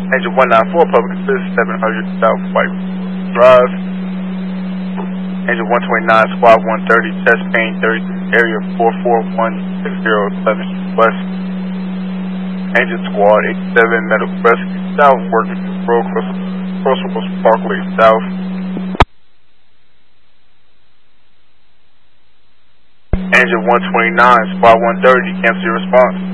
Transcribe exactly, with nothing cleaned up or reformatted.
Engine one ninety-four, public assist, seven hundred South White Drive. Engine one twenty-nine, squad one thirty, chest pain thirty-three, area four four one six zero seven West. Engine squad eighty-seven, medical rescue south, working through road cross, Crossroads Parkway south. Engine one twenty-nine, squad one thirty, cancel your response.